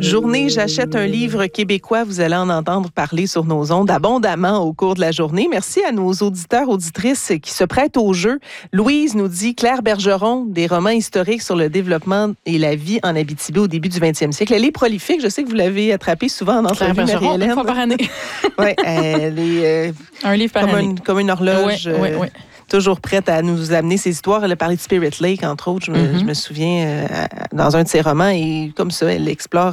Journée, j'achète un livre québécois. Vous allez en entendre parler sur nos ondes abondamment au cours de la journée. Merci à nos auditeurs, auditrices qui se prêtent au jeu. Louise nous dit Claire Bergeron, des romans historiques sur le développement et la vie en Abitibi au début du 20e siècle. Elle est prolifique. Je sais que vous l'avez attrapée souvent en entrevue, Marie-Hélène. Une fois par année. Oui, elle est un livre par année. Comme une horloge. Oui. Toujours prête à nous amener ses histoires. Elle a parlé de Spirit Lake, entre autres. Je me souviens, dans un de ses romans. Et comme ça, elle explore